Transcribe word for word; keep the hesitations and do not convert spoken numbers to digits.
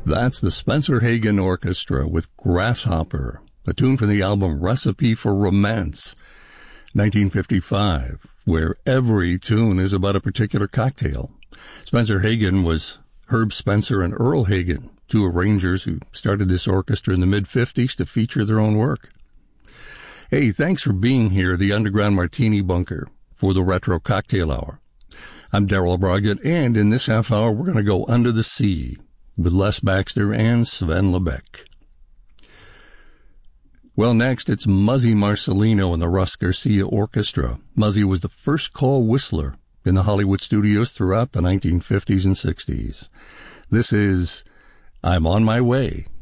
That's the Spencer Hagen Orchestra with Grasshopper, a tune from the album Recipe for Romance, nineteen fifty-five, where every tune is about a particular cocktail. Spencer Hagen was Herb Spencer and Earl Hagen, two arrangers who started this orchestra in the mid-fifties to feature their own work. Hey, thanks for being here, the Underground Martini Bunker, for the Retro Cocktail Hour. I'm Darrell Brogdon, and in this half hour, we're going to go under the sea with Les Baxter and Sven Lebeck. Well, next, it's Muzzy Marcelino and the Russ Garcia Orchestra. Muzzy was the first call whistler in the Hollywood studios throughout the nineteen fifties and sixties. This is I'm on My Way.